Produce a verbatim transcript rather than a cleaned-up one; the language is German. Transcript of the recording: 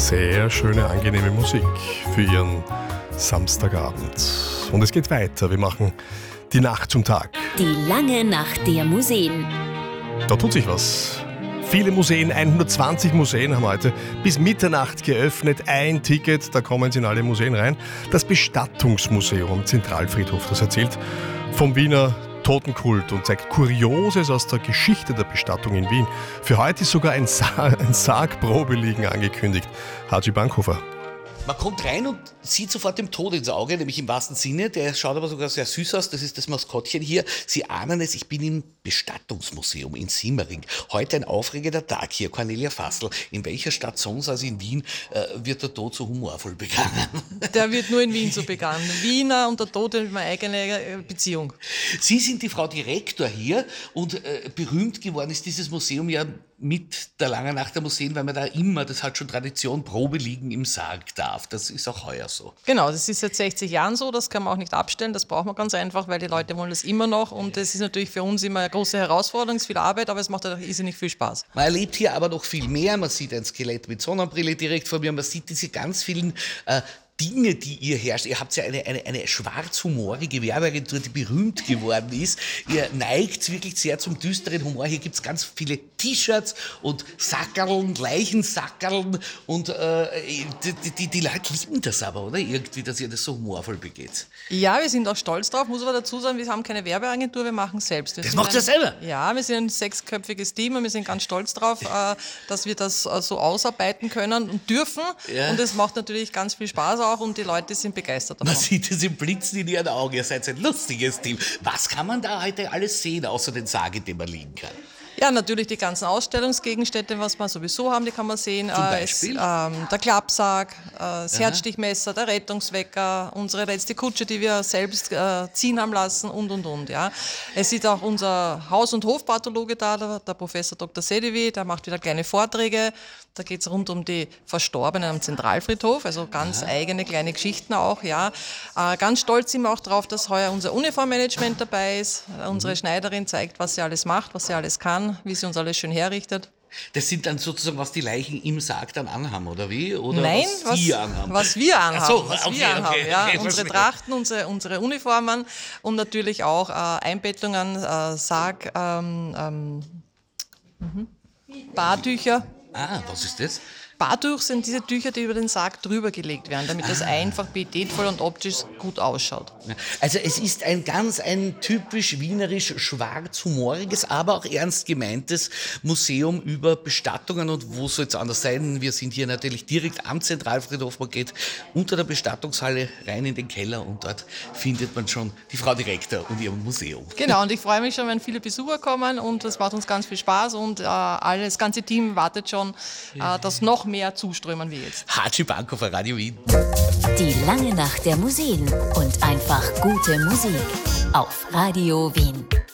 Sehr schöne, angenehme Musik für Ihren Samstagabend. Und es geht weiter. Wir machen die Nacht zum Tag. Die lange Nacht der Museen. Da tut sich was. Viele Museen, hundertzwanzig Museen haben heute bis Mitternacht geöffnet. Ein Ticket, da kommen Sie in alle Museen rein. Das Bestattungsmuseum am Zentralfriedhof, das erzählt vom Wiener Totenkult und zeigt Kurioses aus der Geschichte der Bestattung in Wien. Für heute ist sogar ein, Sa- ein Sargprobeliegen angekündigt. Haji Bankhofer. Man kommt rein und sieht sofort dem Tod ins Auge, nämlich im wahrsten Sinne. Der schaut aber sogar sehr süß aus. Das ist das Maskottchen hier. Sie ahnen es, ich bin im Bestattungsmuseum in Simmering. Heute ein aufregender Tag hier. Cornelia Fassel, in welcher Stadt sonst als in Wien äh, wird der Tod so humorvoll begangen? Der wird nur in Wien so begangen. Wiener und der Tod ist meine eigene Beziehung. Sie sind die Frau Direktor hier und äh, berühmt geworden ist dieses Museum ja mit der langen Nacht der Museen, weil man da immer, das hat schon Tradition, Probe liegen im Sarg darf. Das ist auch heuer so. Genau, das ist seit sechzig Jahren so, das kann man auch nicht abstellen, das braucht man ganz einfach, weil die Leute wollen das immer noch und das ist natürlich für uns immer eine große Herausforderung, es ist viel Arbeit, aber es macht auch irrsinnig viel Spaß. Man erlebt hier aber noch viel mehr, man sieht ein Skelett mit Sonnenbrille direkt vor mir, man sieht diese ganz vielen äh, Dinge, die ihr herrscht. Ihr habt ja eine, eine, eine schwarzhumorige Werbeagentur, die berühmt geworden ist. Ihr neigt wirklich sehr zum düsteren Humor. Hier gibt es ganz viele T-Shirts und Sackerln, Leichensackerln und äh, die, die, die Leute lieben das aber, oder? Irgendwie, dass ihr das so humorvoll begeht. Ja, wir sind auch stolz drauf, muss aber dazu sagen, wir haben keine Werbeagentur, wir machen es selbst. Wir Das macht ihr selber? Ja, wir sind ein sechsköpfiges Team und wir sind ganz stolz drauf, äh, dass wir das äh, so ausarbeiten können und dürfen. Ja. Und es macht natürlich ganz viel Spaß auch und die Leute sind begeistert davon. Man sieht es im Blitzen in ihren Augen. Ihr seid ein lustiges Team. Was kann man da heute alles sehen, außer den Sarg, in dem man liegen kann? Ja, natürlich die ganzen Ausstellungsgegenstände, was wir sowieso haben, die kann man sehen. Zum Äh, es, Beispiel? ähm, der Klappsarg, äh, das Herzstichmesser, der Rettungswecker, unsere letzte Kutsche, die wir selbst äh, ziehen haben lassen und, und, und. Ja. Es sieht auch unser Haus- und Hofpathologe da, der, der Professor Doktor Sedevi, der macht wieder kleine Vorträge. Da geht es rund um die Verstorbenen am Zentralfriedhof, also ganz Aha. eigene kleine Geschichten auch. Ja. Äh, ganz stolz sind wir auch drauf, dass heuer unser Uniformmanagement dabei ist. Äh, unsere Schneiderin zeigt, was sie alles macht, was sie alles kann, wie sie uns alles schön herrichtet. Das sind dann sozusagen, was die Leichen im Sarg dann anhaben, oder wie? Oder Nein, was Sie anhaben? was wir anhaben. Ach so, was okay, wir anhaben okay, ja. okay, Unsere verstehe. Trachten, unsere, unsere Uniformen und natürlich auch äh, Einbettungen, äh, Sarg, ähm, ähm, mhm. Badtücher. Ah, was ist das? Badtuch sind diese Tücher, die über den Sarg drüber gelegt werden, damit das einfach pietätvoll und optisch gut ausschaut. Also es ist ein ganz ein typisch wienerisch schwarzhumoriges, aber auch ernst gemeintes Museum über Bestattungen. Und wo soll es anders sein? Wir sind hier natürlich direkt am Zentralfriedhof. Man geht unter der Bestattungshalle rein in den Keller und dort findet man schon die Frau Direktor und ihr Museum. Genau, und ich freue mich schon, wenn viele Besucher kommen und das macht uns ganz viel Spaß und äh, alles, das ganze Team wartet schon, äh, dass noch mehr zuströmen wie jetzt. Haji Bankhofer, Radio Wien. Die lange Nacht der Museen und einfach gute Musik auf Radio Wien.